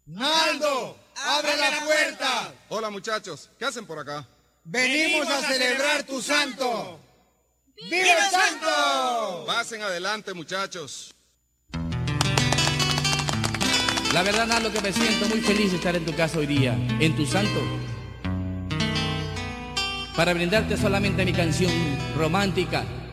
Naldo, abre la puerta. Hola muchachos, ¿qué hacen por acá? Venimos a celebrar tu santo. ¡Viva el santo! Pasen adelante muchachos. La verdad, Naldo, que me siento muy feliz de estar en tu casa hoy día, en tu santo, para brindarte solamente mi canción romántica